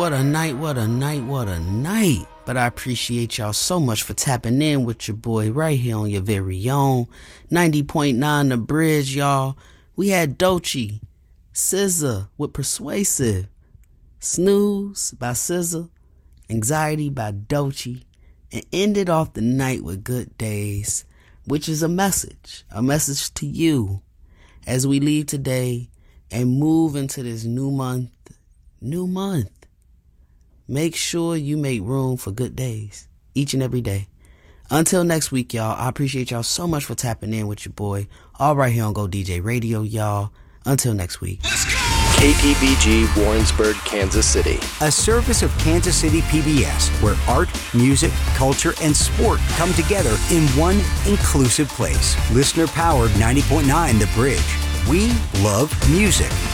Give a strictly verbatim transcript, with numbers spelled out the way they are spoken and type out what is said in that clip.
what a night, what a night, what a night. But I appreciate y'all so much for tapping in with your boy right here on your very own ninety point nine The Bridge, y'all. We had Doechii, S Z A with Persuasive, Snooze by S Z A, Anxiety by Doechii, and ended off the night with Good Days, which is a message, a message to you as we leave today and move into this new month, new month. Make sure you make room for good days each and every day. Until next week, y'all, I appreciate y'all so much for tapping in with your boy. All right here on Go D J Radio, y'all. Until next week. K P B G Warrensburg, Kansas City. A service of Kansas City P B S, where art, music, culture, and sport come together in one inclusive place. Listener-powered ninety point nine The Bridge. We love music.